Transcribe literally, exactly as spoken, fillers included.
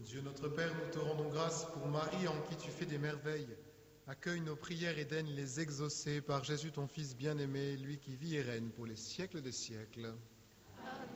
Dieu notre Père, nous te rendons grâce pour Marie en qui tu fais des merveilles. Accueille nos prières et daigne les exaucer par Jésus ton Fils bien-aimé, lui qui vit et règne pour les siècles des siècles. Amen.